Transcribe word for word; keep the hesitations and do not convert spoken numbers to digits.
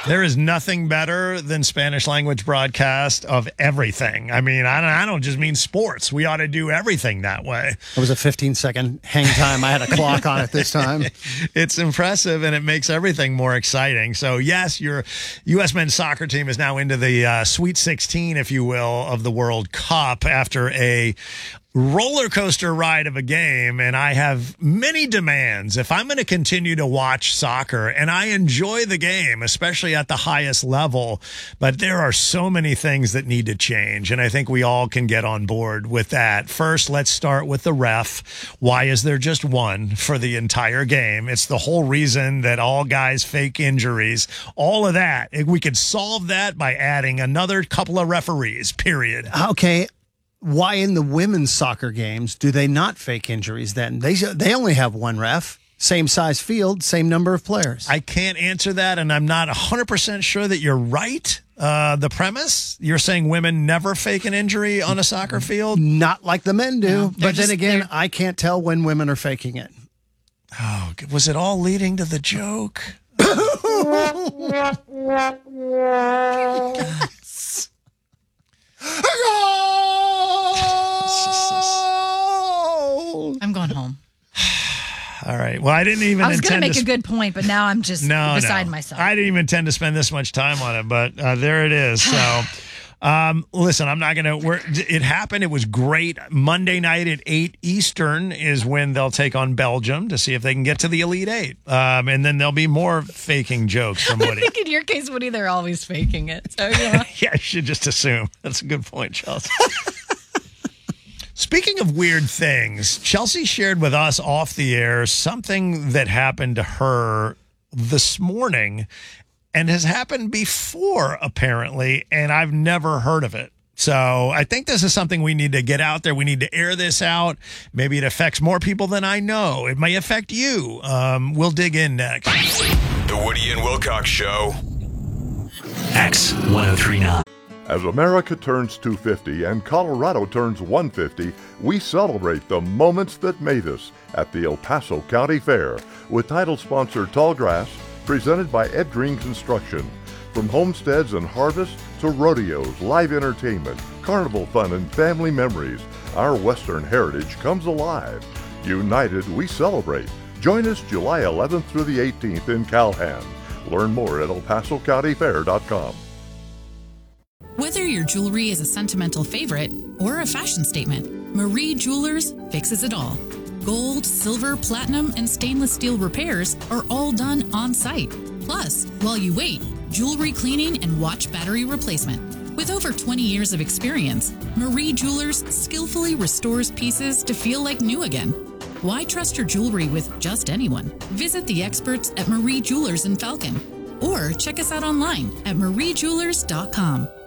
There is nothing better than Spanish language broadcast of everything. I mean, I don't, I don't just mean sports. We ought to do everything that way. It was a fifteen second hang time. I had a clock on it this time. It's impressive, and it makes everything more exciting. So, yes, your U S men's soccer team is now into the uh, Sweet sixteen, if you will, of the World Cup after a roller coaster ride of a game, and I have many demands. If I'm going to continue to watch soccer, and I enjoy the game, especially at the highest level, but there are so many things that need to change, and I think we all can get on board with that. First, let's start with the ref. Why is there just one for the entire game? It's the whole reason that all guys fake injuries, all of that. We could solve that by adding another couple of referees, period. Okay. Why in the women's soccer games do they not fake injuries then? They they only have one ref, same size field, same number of players. I can't answer that, and I'm not one hundred percent sure that you're right. Uh, the premise, you're saying women never fake an injury on a soccer field? Not like the men do. No, but just, then again, they're... I can't tell when women are faking it. Oh, was it all leading to the joke? I'm going home. All right. Well, I didn't even I was going to make to a good point, but now I'm just no, beside no. myself. I didn't even intend to spend this much time on it, but uh, there it is. So, um, listen, I'm not going to. It happened. It was great. Monday night at eight Eastern is when they'll take on Belgium to see if they can get to the Elite Eight. Um, and then there'll be more faking jokes from Woody. I think in your case, Woody, they're always faking it. So, yeah. Yeah, I should just assume. That's a good point, Chelsea. Speaking of weird things, Chelsea shared with us off the air something that happened to her this morning and has happened before, apparently, and I've never heard of it. So I think this is something we need to get out there. We need to air this out. Maybe it affects more people than I know. It may affect you. Um, we'll dig in next. The Woody and Wilcox Show. X ten thirty-nine. As America turns two fifty and Colorado turns one fifty, we celebrate the moments that made us at the El Paso County Fair with title sponsor Tallgrass, presented by Ed Green Construction. From homesteads and harvests to rodeos, live entertainment, carnival fun, and family memories, our Western heritage comes alive. United, we celebrate. Join us July eleventh through the eighteenth in Calhan. Learn more at el paso county fair dot com. Whether your jewelry is a sentimental favorite or a fashion statement, Marie Jewelers fixes it all. Gold, silver, platinum, and stainless steel repairs are all done on site. Plus, while you wait, jewelry cleaning and watch battery replacement. With over twenty years of experience, Marie Jewelers skillfully restores pieces to feel like new again. Why trust your jewelry with just anyone? Visit the experts at Marie Jewelers in Falcon or check us out online at marie jewelers dot com.